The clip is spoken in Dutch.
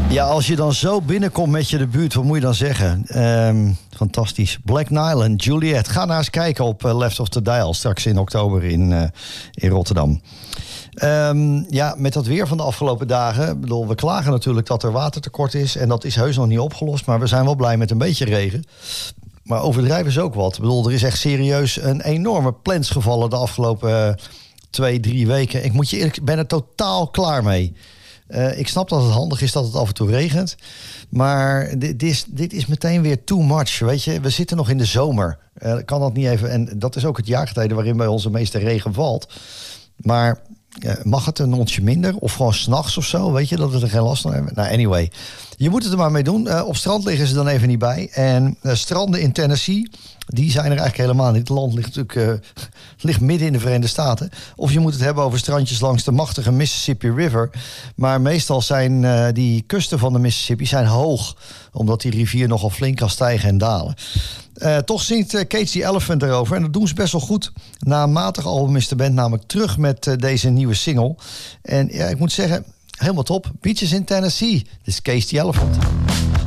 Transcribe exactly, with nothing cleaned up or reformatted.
Ja, als je dan zo binnenkomt met je debuut, wat moet je dan zeggen? Um, fantastisch. Black Nile en Juliet. Ga nou eens kijken op uh, Left of the Dial straks in oktober in, uh, in Rotterdam. Um, ja, met dat weer van de afgelopen dagen. Bedoel, we klagen natuurlijk dat er watertekort is. En dat is heus nog niet opgelost. Maar we zijn wel blij met een beetje regen. Maar overdrijven is ook wat. Ik bedoel, er is echt serieus een enorme plens gevallen de afgelopen uh, twee, drie weken. Ik moet je eerlijk, ik ben er totaal klaar mee. Uh, ik snap dat het handig is dat het af en toe regent. Maar dit, dit, is, dit is meteen weer too much. Weet je, we zitten nog in de zomer. Uh, kan dat niet even. En dat is ook het jaargetijde waarin bij ons de meeste regen valt. Maar uh, mag het een onsje minder? Of gewoon 's nachts of zo? Weet je, dat we er geen last van hebben? Nou, anyway. Je moet het er maar mee doen. Uh, op strand liggen ze dan even niet bij. En uh, stranden in Tennessee, die zijn er eigenlijk helemaal niet. Het land ligt natuurlijk uh, ligt midden in de Verenigde Staten. Of je moet het hebben over strandjes langs de machtige Mississippi River. Maar meestal zijn uh, die kusten van de Mississippi zijn hoog. Omdat die rivier nogal flink kan stijgen en dalen. Uh, toch zingt uh, Cage the Elephant erover. En dat doen ze best wel goed. Na een matig album is de band namelijk terug met uh, deze nieuwe single. En ja, ik moet zeggen, helemaal top. Beaches in Tennessee. Dit is Cage the Elephant.